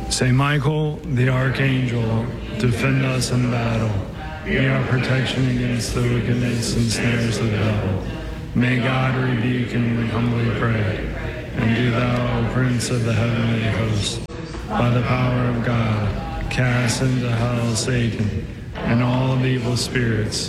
Saint Michael, the Archangel, defend us in battle. Be our protection against the wickedness and snares of the devil. May God rebuke him, we humbly pray. And do thou, O Prince of the heavenly host, by the power of God, cast into hell Satan and all of evil spirits